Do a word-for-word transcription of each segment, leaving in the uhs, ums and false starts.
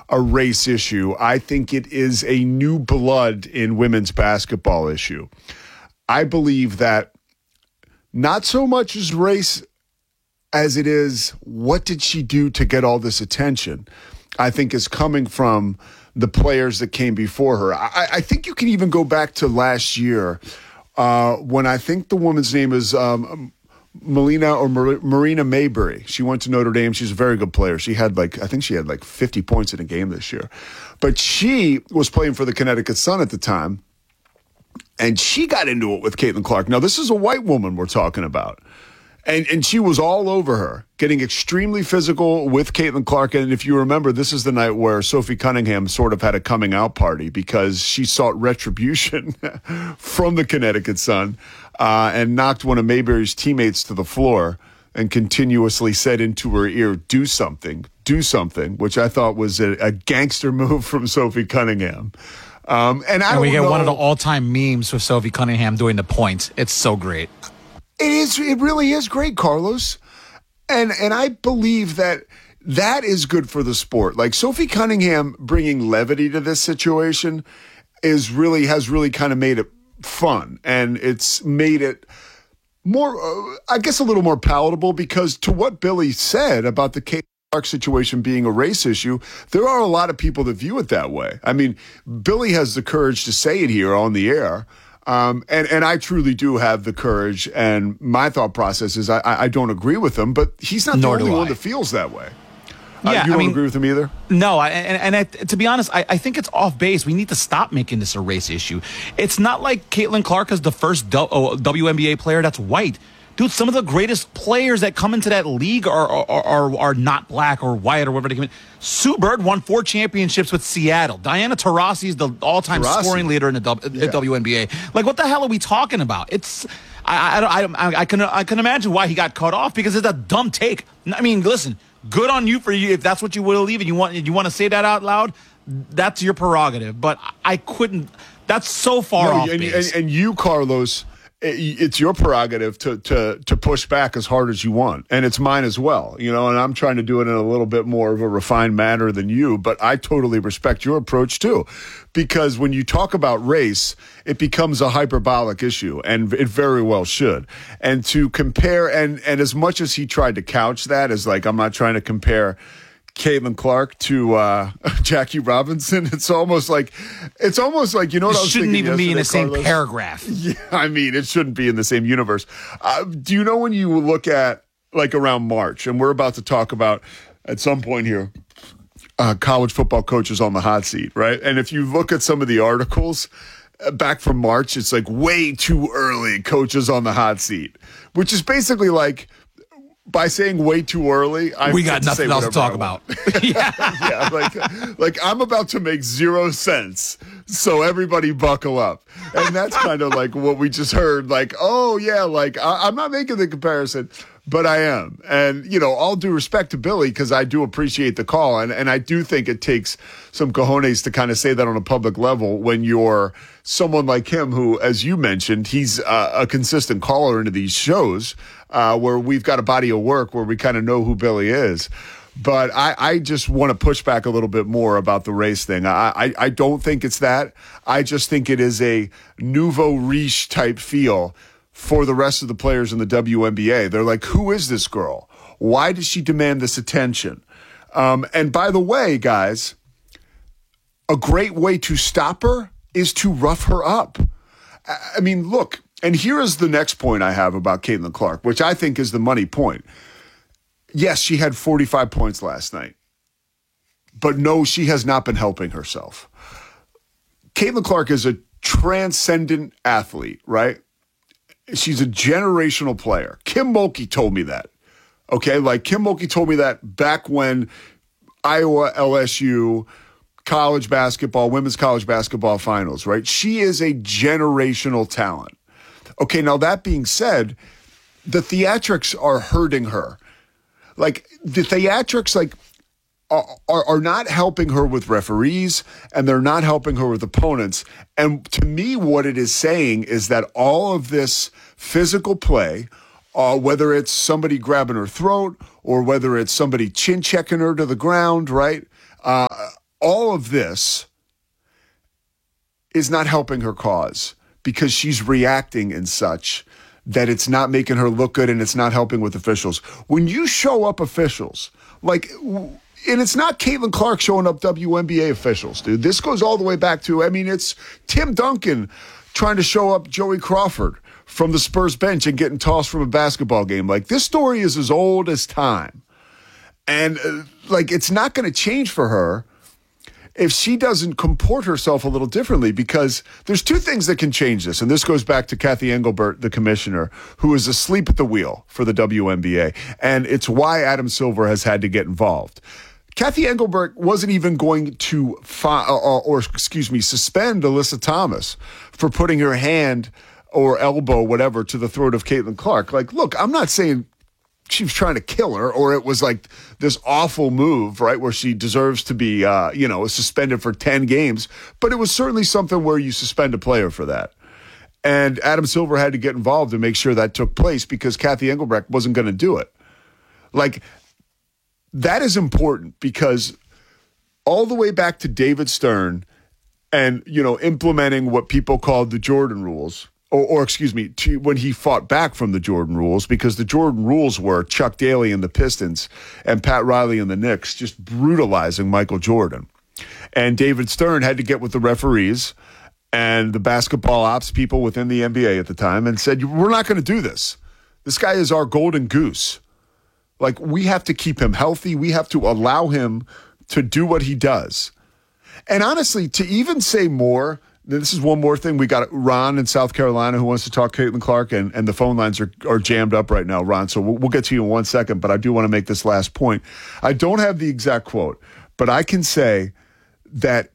a race issue. I think it is a new blood in women's basketball issue. I believe that not so much as race as it is what did she do to get all this attention, I think is coming from the players that came before her. I, I think you can even go back to last year uh, when I think the woman's name is um, Melina or Mar- Marina Maybury. She went to Notre Dame. She's a very good player. She had like, I think she had like fifty points in a game this year. But she was playing for the Connecticut Sun at the time, and she got into it with Caitlin Clark. Now, this is a white woman we're talking about. And and she was all over her, getting extremely physical with Caitlin Clark. And if you remember, this is the night where Sophie Cunningham sort of had a coming out party because she sought retribution from the Connecticut Sun uh, and knocked one of Mayberry's teammates to the floor and continuously said into her ear, do something, do something, which I thought was a, a gangster move from Sophie Cunningham. Um, and I and we don't get know, one of the all-time memes with Sophie Cunningham doing the point. It's so great. It is. It really is great, Carlos. And and I believe that that is good for the sport. Like Sophie Cunningham bringing levity to this situation is really has really kind of made it fun. And it's made it more, uh, I guess, a little more palatable because to what Billy said about the Caitlin Clark situation being a race issue, there are a lot of people that view it that way. I mean, Billy has the courage to say it here on the air. Um, and, and I truly do have the courage, and my thought process is I, I don't agree with him, but he's not Nor the only do I. one that feels that way. Yeah, uh, you I don't mean, agree with him either? No, I, and, and I, to be honest, I, I think it's off base. We need to stop making this a race issue. It's not like Caitlin Clark is the first W N B A player that's white. Dude, some of the greatest players that come into that league are are, are, are not black or white or whatever they come in. Sue Bird won four championships with Seattle. Diana Taurasi is the all-time Taurasi. scoring leader in the w, Yeah. W N B A. Like, what the hell are we talking about? It's I, I, I, I, can I can imagine why he got cut off because it's a dumb take. I mean, listen, good on you for you if that's what you believe and you want you want to say that out loud. That's your prerogative. But I couldn't. That's so far No, off and, base. and, and you, Carlos, it's your prerogative to, to, to push back as hard as you want. And it's mine as well, you know, and I'm trying to do it in a little bit more of a refined manner than you, but I totally respect your approach too. Because when you talk about race, it becomes a hyperbolic issue, and it very well should. And to compare, and, and as much as he tried to couch that as like, I'm not trying to compare Caitlin Clark to uh, Jackie Robinson. It's almost like, it's almost like, you know what it I was shouldn't thinking even be in the yesterday, same Carlos? paragraph. Yeah, I mean, it shouldn't be in the same universe. Uh, do you know when you look at, like, around March, and we're about to talk about, at some point here, uh, college football coaches on the hot seat, right? And if you look at some of the articles uh, back from March, it's like way too early, coaches on the hot seat, which is basically like, by saying way too early, I we got nothing else to talk about. yeah, yeah, like, like I'm about to make zero sense, so everybody buckle up. And that's kind of like what we just heard. Like, oh yeah, like I, I'm not making the comparison, but I am. And you know, all due respect to Billy, because I do appreciate the call, and and I do think it takes some cojones to kind of say that on a public level when you're someone like him, who, as you mentioned, he's uh, a consistent caller into these shows. Uh, where we've got a body of work where we kind of know who Billy is. But I, I just want to push back a little bit more about the race thing. I, I, I don't think it's that. I just think it is a nouveau riche type feel for the rest of the players in the W N B A. They're like, who is this girl? Why does she demand this attention? Um, and by the way, guys, a great way to stop her is to rough her up. I, I mean, look, and here is the next point I have about Caitlin Clark, which I think is the money point. Yes, she had forty-five points last night. But no, she has not been helping herself. Caitlin Clark is a transcendent athlete, right? She's a generational player. Kim Mulkey told me that. Okay, like Kim Mulkey told me that back when Iowa, L S U, college basketball, women's college basketball finals, right? She is a generational talent. Okay, now that being said, the theatrics are hurting her. Like, the theatrics, like, are, are, are not helping her with referees, and they're not helping her with opponents. And to me, what it is saying is that all of this physical play, uh, whether it's somebody grabbing her throat or whether it's somebody chin-checking her to the ground, right? Uh, all of this is not helping her cause because she's reacting in such that it's not making her look good and it's not helping with officials. When you show up officials, like, and it's not Caitlin Clark showing up W N B A officials, dude. This goes all the way back to, I mean, it's Tim Duncan trying to show up Joey Crawford from the Spurs bench and getting tossed from a basketball game. Like, this story is as old as time. And, uh, like, it's not going to change for her if she doesn't comport herself a little differently, because there's two things that can change this. And this goes back to Kathy Engelbert, the commissioner, who is asleep at the wheel for the W N B A. And it's why Adam Silver has had to get involved. Kathy Engelbert wasn't even going to, fi- or, or excuse me, suspend Alyssa Thomas for putting her hand or elbow, whatever, to the throat of Caitlin Clark. Like, look, I'm not saying she was trying to kill her, or it was like this awful move, right, where she deserves to be, uh, you know, suspended for ten games. But it was certainly something where you suspend a player for that. And Adam Silver had to get involved and make sure that took place because Kathy Engelbrecht wasn't going to do it. Like, that is important because all the way back to David Stern and, you know, implementing what people called the Jordan rules, Or, or excuse me, to, when he fought back from the Jordan rules, because the Jordan rules were Chuck Daly and the Pistons and Pat Riley and the Knicks just brutalizing Michael Jordan. And David Stern had to get with the referees and the basketball ops people within the N B A at the time and said, we're not going to do this. This guy is our golden goose. Like, we have to keep him healthy. We have to allow him to do what he does. And honestly, to even say more, this is one more thing. We got Ron in South Carolina who wants to talk Caitlin Clark, and, and the phone lines are, are jammed up right now, Ron. So we'll, we'll get to you in one second, but I do want to make this last point. I don't have the exact quote, but I can say that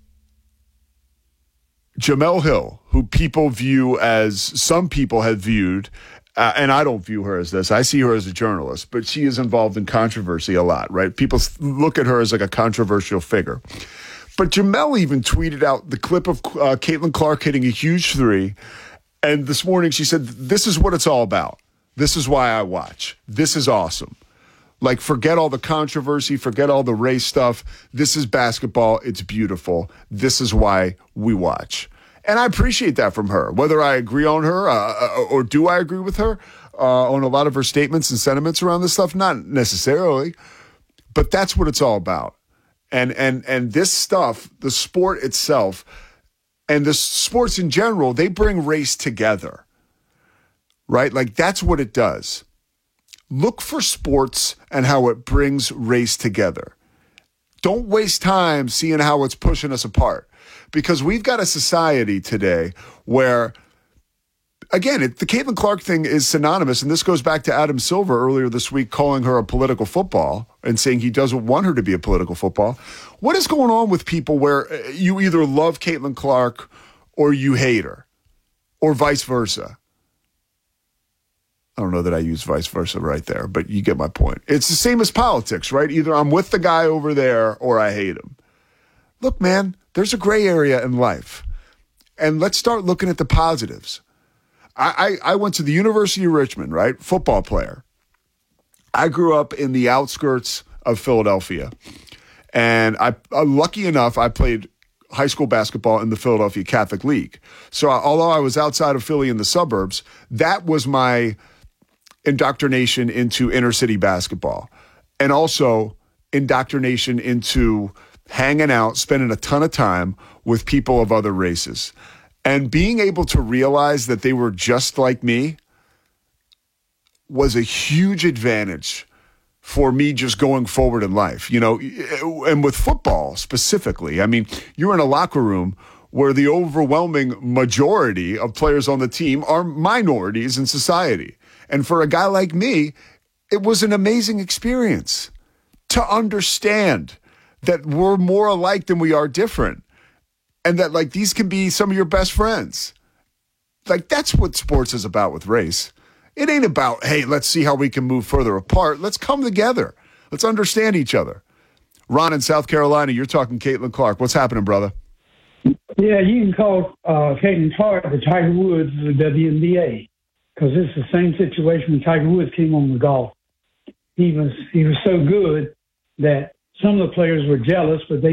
Jemele Hill, who people view as, some people have viewed, uh, and I don't view her as this. I see her as a journalist, but she is involved in controversy a lot, right? People look at her as like a controversial figure. But Jemele even tweeted out the clip of uh, Caitlin Clark hitting a huge three. And this morning she said, this is what it's all about. This is why I watch. This is awesome. Like, forget all the controversy, forget all the race stuff. This is basketball. It's beautiful. This is why we watch. And I appreciate that from her. Whether I agree on her uh, or do I agree with her uh, on a lot of her statements and sentiments around this stuff, not necessarily. But that's what it's all about. And and and this stuff, the sport itself, and the sports in general, they bring race together, right? Like, that's what it does. Look for sports and how it brings race together. Don't waste time seeing how it's pushing us apart, because we've got a society today where, again, it, the Caitlin Clark thing is synonymous, and this goes back to Adam Silver earlier this week calling her a political football and saying he doesn't want her to be a political football. What is going on with people where you either love Caitlin Clark or you hate her, or vice versa? I don't know that I use vice versa right there, but you get my point. It's the same as politics, right? Either I'm with the guy over there or I hate him. Look, man, there's a gray area in life, and let's start looking at the positives. I, I, I went to the University of Richmond, right? Football player. I grew up in the outskirts of Philadelphia. And I, I'm lucky enough, I played high school basketball in the Philadelphia Catholic League. So I, although I was outside of Philly in the suburbs, that was my indoctrination into inner city basketball. And also indoctrination into hanging out, spending a ton of time with people of other races. And being able to realize that they were just like me was a huge advantage for me just going forward in life, you know, and with football specifically. I mean, you're in a locker room where the overwhelming majority of players on the team are minorities in society. And for a guy like me, it was an amazing experience to understand that we're more alike than we are different. And that, like, these can be some of your best friends. Like, that's what sports is about with race. It ain't about, hey, let's see how we can move further apart. Let's come together. Let's understand each other. Ron in South Carolina, you're talking Caitlin Clark. What's happening, brother? Yeah, you can call uh, Caitlin Clark the Tiger Woods of the W N B A, because it's the same situation when Tiger Woods came on the golf. He was he was so good that some of the players were jealous, but they